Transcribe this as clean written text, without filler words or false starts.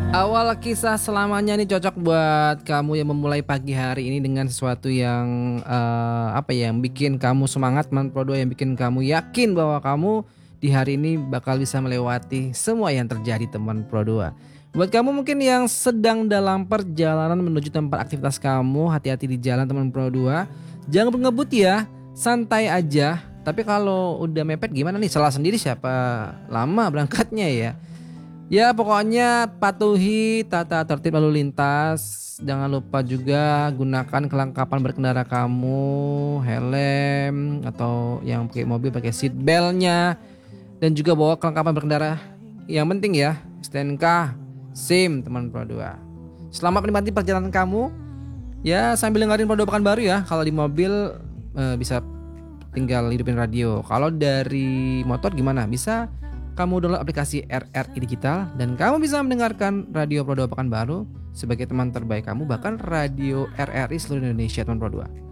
Awal kisah selamanya ini cocok buat kamu yang memulai pagi hari ini dengan sesuatu yang yang bikin kamu semangat, teman Pro 2, yang bikin kamu yakin bahwa kamu di hari ini bakal bisa melewati semua yang terjadi, teman Pro 2. Buat kamu mungkin yang sedang dalam perjalanan menuju tempat aktivitas kamu, hati-hati di jalan, teman Pro 2. Jangan ngebut ya, santai aja. Tapi kalau udah mepet gimana nih? Salah sendiri siapa, lama berangkatnya ya. Ya pokoknya patuhi tata tertib lalu lintas. Jangan lupa juga gunakan kelengkapan berkendara kamu, helm atau yang pakai mobil pakai seat beltnya, dan juga bawa kelengkapan berkendara. Yang penting ya STNK, SIM, teman Pro 2. Selamat menikmati perjalanan kamu. Ya sambil dengerin Pro 2 Pekanbaru ya. Kalau di mobil bisa tinggal hidupin radio. Kalau dari motor gimana? Bisa kamu download aplikasi RRI Digital dan kamu bisa mendengarkan radio Pro 2 Pekanbaru sebagai teman terbaik kamu, bahkan radio RRI seluruh Indonesia, teman Pro 2.